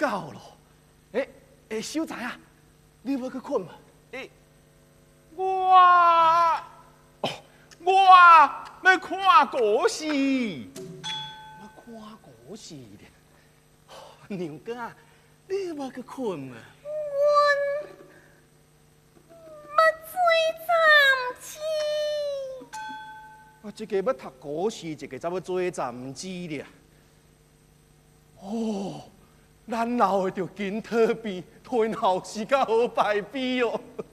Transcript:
到咯。小仔啊，你要去困嘛？ 我要看故事。 要看故事咧。娘家啊，你要去困嘛？我一个要读古诗，一个则要做站子咧。咱老的着紧讨比，退后时间好排比哦。